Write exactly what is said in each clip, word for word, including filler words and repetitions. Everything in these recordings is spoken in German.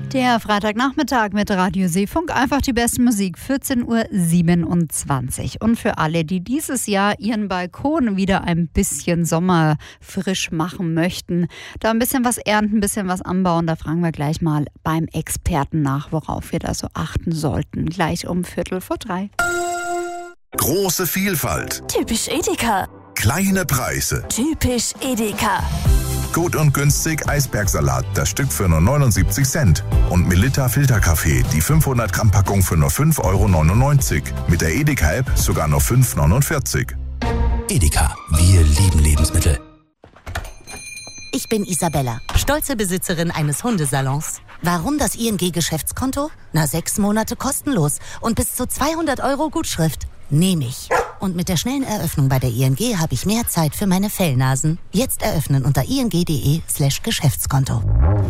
Der Freitagnachmittag mit Radio Seefunk, einfach die beste Musik, vierzehn Uhr siebenundzwanzig. Und für alle, die dieses Jahr ihren Balkon wieder ein bisschen sommerfrisch machen möchten, da ein bisschen was ernten, ein bisschen was anbauen, da fragen wir gleich mal beim Experten nach, worauf wir da so achten sollten. Gleich um Viertel vor drei. Große Vielfalt. Typisch Edeka. Kleine Preise. Typisch Edeka. Gut und günstig Eisbergsalat, das Stück für nur neunundsiebzig Cent. Und Melitta Filterkaffee, die fünfhundert Gramm Packung für nur fünf Euro neunundneunzig. Mit der Edeka-App sogar nur fünf Euro neunundvierzig. Edeka, wir lieben Lebensmittel. Ich bin Isabella, stolze Besitzerin eines Hundesalons. Warum das I N G-Geschäftskonto? Na, sechs Monate kostenlos und bis zu zweihundert Euro Gutschrift. Nehme ich. Und mit der schnellen Eröffnung bei der I N G habe ich mehr Zeit für meine Fellnasen. Jetzt eröffnen unter ing.de slash Geschäftskonto.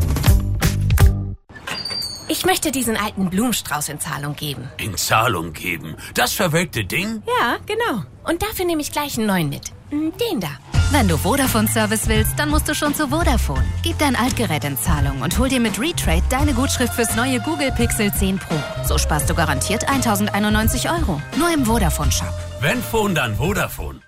Ich möchte diesen alten Blumenstrauß in Zahlung geben. In Zahlung geben? Das verwelkte Ding? Ja, genau. Und dafür nehme ich gleich einen neuen mit. Den da. Wenn du Vodafone-Service willst, dann musst du schon zu Vodafone. Gib dein Altgerät in Zahlung und hol dir mit Retrade deine Gutschrift fürs neue Google Pixel zehn Pro. So sparst du garantiert eintausendeinundneunzig Euro. Nur im Vodafone-Shop. Wenn Phone, dann Vodafone.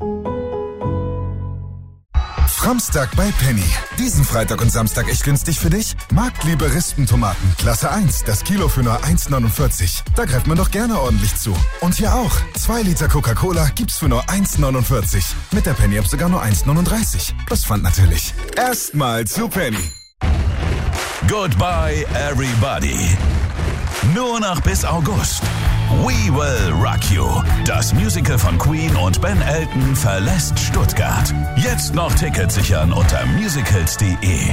Framstag bei Penny. Diesen Freitag und Samstag echt günstig für dich? Marktliebe Rispentomaten, Klasse eins, das Kilo für nur eins neunundvierzig. Da greift man doch gerne ordentlich zu. Und hier auch. zwei Liter Coca-Cola gibt's für nur eins neunundvierzig. Mit der Penny-App sogar nur eins neununddreißig. Plus Pfand natürlich. Erstmal zu Penny. Goodbye, everybody. Nur noch bis August. We Will Rock You. Das Musical von Queen und Ben Elton verlässt Stuttgart. Jetzt noch Tickets sichern unter musicals punkt de.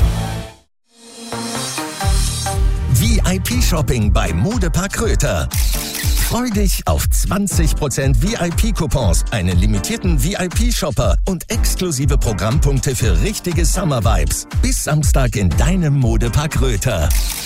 V I P-Shopping bei Modepark Röther. Freu dich auf zwanzig Prozent V I P-Coupons, einen limitierten V I P-Shopper und exklusive Programmpunkte für richtige Summer-Vibes. Bis Samstag in deinem Modepark Röther.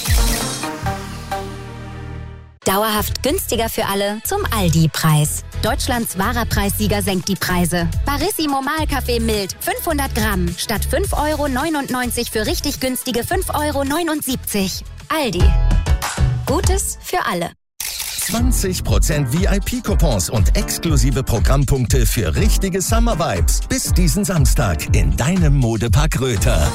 Dauerhaft günstiger für alle zum Aldi-Preis. Deutschlands wahrer Preissieger senkt die Preise. Barissimo Mahlkaffee mild, fünfhundert Gramm, statt fünf Euro neunundneunzig für richtig günstige fünf Euro neunundsiebzig. Aldi. Gutes für alle. zwanzig Prozent V I P-Coupons und exklusive Programmpunkte für richtige Summer-Vibes. Bis diesen Samstag in deinem Modepark Röther.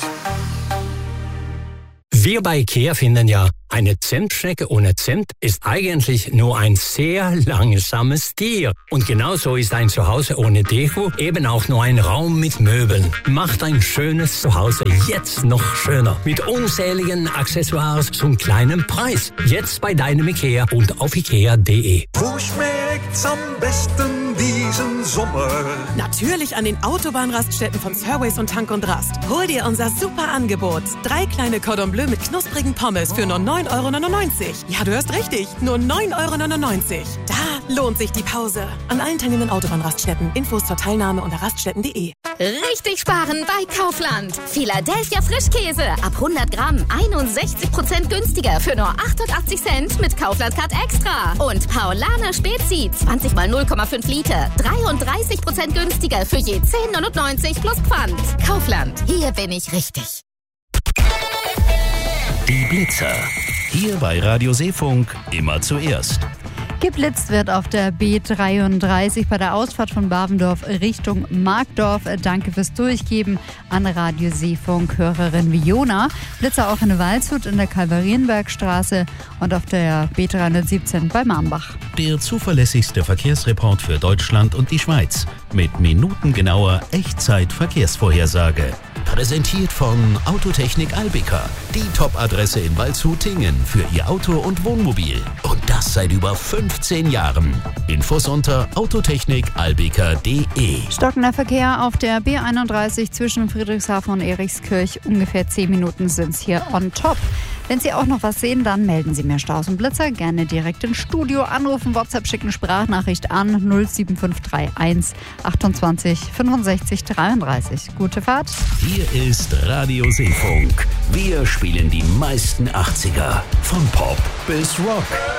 Wir bei IKEA finden ja, eine Zimtschnecke ohne Zimt ist eigentlich nur ein sehr langsames Tier. Und genauso ist ein Zuhause ohne Deko eben auch nur ein Raum mit Möbeln. Macht ein schönes Zuhause jetzt noch schöner. Mit unzähligen Accessoires zum kleinen Preis. Jetzt bei deinem IKEA und auf ikea punkt de. Wo schmeckt's am besten diesen Sommer? Natürlich an den Autobahnraststätten von Surways und Tank und Rast. Hol dir unser super Angebot. Drei kleine Cordon Bleu mit knusprigen Pommes für nur neun Euro neunundneunzig. Ja, du hörst richtig. Nur neun Euro neunundneunzig. Da lohnt sich die Pause. An allen teilnehmenden Autobahnraststätten. Infos zur Teilnahme unter raststätten punkt de. Richtig sparen bei Kaufland. Philadelphia Frischkäse. Ab hundert Gramm einundsechzig Prozent günstiger für nur achtundachtzig Cent mit Kaufland Card Extra. Und Paulaner Spezi. zwanzig mal null Komma fünf Liter. dreiunddreißig Prozent günstiger für je zehn neunundneunzig plus Pfand. Kaufland. Hier bin ich richtig. Die Blitzer. Hier bei Radio Seefunk immer zuerst. Geblitzt wird auf der B dreiunddreißig bei der Ausfahrt von Bavendorf Richtung Markdorf. Danke fürs Durchgeben an Radio Seefunk Hörerin Viona. Blitzer auch in Waldshut in der Kalvarienbergstraße und auf der B dreihundertsiebzehn bei Marmbach. Der zuverlässigste Verkehrsreport für Deutschland und die Schweiz mit minutengenauer Echtzeit-Verkehrsvorhersage. Präsentiert von Autotechnik Albica, die Top-Adresse in Waldshut-Tingen für Ihr Auto und Wohnmobil. Und das seit über fünfzehn Jahren. Infos unter autotechnik albica punkt de. Stockender Verkehr auf der B einunddreißig zwischen Friedrichshafen und Erikskirch. Ungefähr zehn Minuten sind es hier on top. Wenn Sie auch noch was sehen, dann melden Sie mir Staus und Blitzer. Gerne direkt ins Studio anrufen, WhatsApp schicken, Sprachnachricht an null sieben fünf drei eins achtundzwanzig fünfundsechzig dreiunddreißig. Gute Fahrt. Hier ist Radio Seefunk. Wir spielen die meisten achtziger. Von Pop bis Rock.